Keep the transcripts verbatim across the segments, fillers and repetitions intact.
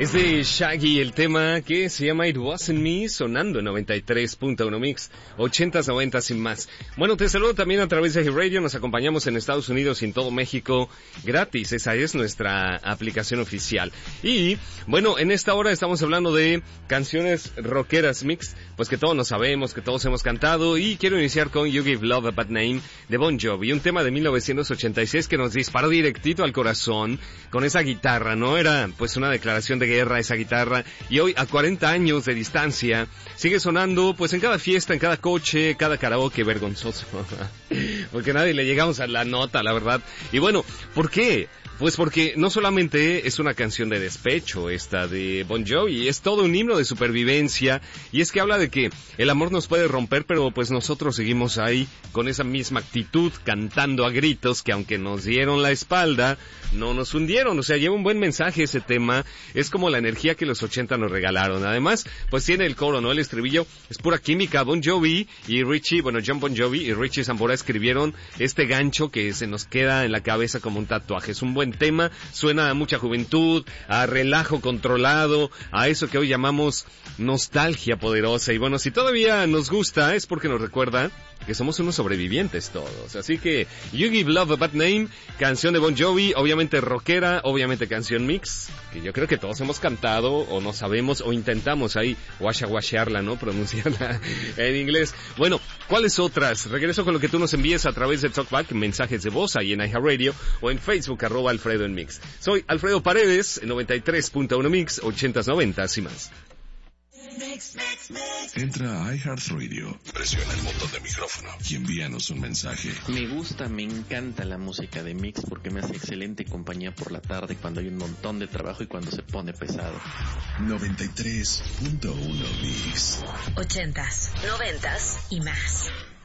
Es de Shaggy el tema que se llama It Wasn't Me, sonando en noventa y tres punto uno Mix, ochentas, noventas sin más. Bueno, te saludo también a través de G-Radio, nos acompañamos en Estados Unidos y en todo México gratis, esa es nuestra aplicación oficial. Y, bueno, en esta hora estamos hablando de canciones rockeras mix, pues que todos nos sabemos, que todos hemos cantado, y quiero iniciar con You Give Love a Bad Name de Bon Jovi, un tema de mil novecientos ochenta y seis que nos disparó directito al corazón con esa guitarra, ¿no? Era pues una declaración de guerra esa guitarra, y hoy a cuarenta años de distancia sigue sonando pues en cada fiesta, en cada coche, cada karaoke, vergonzoso porque nadie le llegamos a la nota, la verdad. Y bueno, ¿por qué? Pues porque no solamente es una canción de despecho esta de Bon Jovi, es todo un himno de supervivencia, y es que habla de que el amor nos puede romper, pero pues nosotros seguimos ahí con esa misma actitud, cantando a gritos que aunque nos dieron la espalda, no nos hundieron. O sea, lleva un buen mensaje ese tema, es como la energía que los ochenta nos regalaron. Además, pues tiene el coro, ¿no? El estribillo es pura química. Bon Jovi y Richie, bueno, John Bon Jovi y Richie Sambora escribieron este gancho que se nos queda en la cabeza como un tatuaje. Es un buen tema, suena a mucha juventud, a relajo controlado, a eso que hoy llamamos nostalgia poderosa. Y bueno, si todavía nos gusta es porque nos recuerda que somos unos sobrevivientes todos. Así que You Give Love a Bad Name, canción de Bon Jovi, obviamente rockera, obviamente canción mix, que yo creo que todos hemos cantado o no sabemos o intentamos ahí washa washearla, ¿no? Pronunciarla en inglés. Bueno, ¿cuáles otras? Regreso con lo que tú nos envíes a través de Talkback, mensajes de voz ahí en iHeartRadio o en Facebook, arroba Alfredo en Mix. Soy Alfredo Paredes, noventa y tres punto uno Mix, ochentas, noventas y más. Mix, mix, mix. Entra a iHeartRadio, presiona el botón de micrófono y envíanos un mensaje. Me gusta, me encanta la música de Mix porque me hace excelente compañía por la tarde cuando hay un montón de trabajo y cuando se pone pesado. noventa y tres punto uno Mix. Ochentas, noventas y más.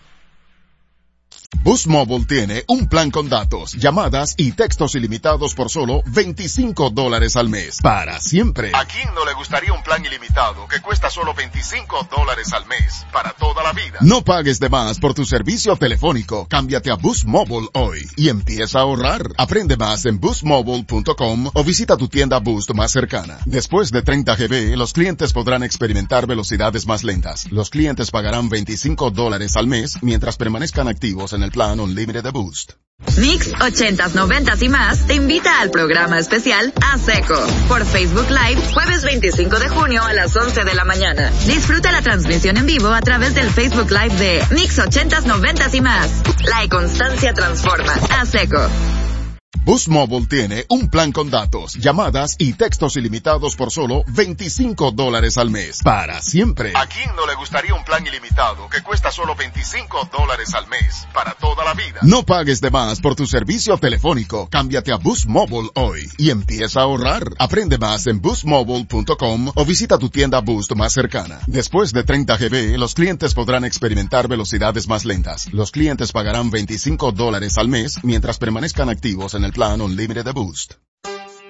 Boost Mobile tiene un plan con datos, llamadas y textos ilimitados por solo veinticinco dólares al mes. Para siempre. ¿A quién no le gustaría un plan ilimitado que cuesta solo veinticinco dólares al mes? Para toda la vida. No pagues de más por tu servicio telefónico. Cámbiate a Boost Mobile hoy y empieza a ahorrar. Aprende más en boost mobile punto com o visita tu tienda Boost más cercana. Después de treinta gigabytes, los clientes podrán experimentar velocidades más lentas. Los clientes pagarán veinticinco dólares al mes mientras permanezcan activos en el plan Unlimited de Boost. Mix ochentas, noventas y más te invita al programa especial A Seco por Facebook Live, jueves veinticinco de junio a las once de la mañana. Disfruta la transmisión en vivo a través del Facebook Live de Mix ochentas, noventas y más. La constancia transforma. A Seco. Boost Mobile tiene un plan con datos, llamadas y textos ilimitados por solo veinticinco dólares al mes. Para siempre. ¿A quién no le gustaría un plan ilimitado que cuesta solo veinticinco dólares al mes? Para toda la vida. No pagues de más por tu servicio telefónico. Cámbiate a Boost Mobile hoy y empieza a ahorrar. Aprende más en boost mobile punto com o visita tu tienda Boost más cercana. Después de treinta gigabytes, los clientes podrán experimentar velocidades más lentas. Los clientes pagarán veinticinco dólares al mes mientras permanezcan activos en el plan Unlimited de Boost.